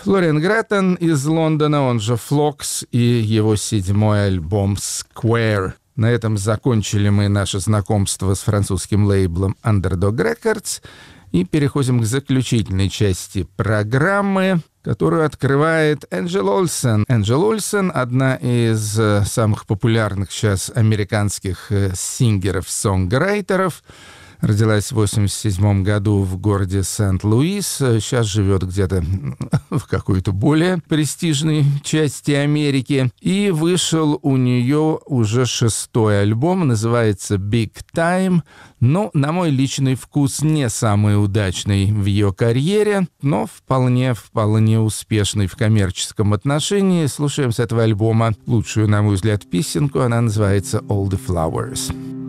Флориан Греттон из Лондона, он же Флокс, и его 7-й альбом «Square». На этом закончили мы наше знакомство с французским лейблом Underdog Records и переходим к заключительной части программы, которую открывает Энджел Олсен. Энджел Олсен — одна из самых популярных сейчас американских сингеров-сонграйтеров. Родилась в 1987 году в городе Сент-Луис. Сейчас живет где-то в какой-то более престижной части Америки. И вышел у нее уже 6-й альбом, называется «Big Time». Но, на мой личный вкус, не самый удачный в ее карьере, но вполне успешный в коммерческом отношении. Слушаем с этого альбома лучшую, на мой взгляд, песенку. Она называется «All the Flowers».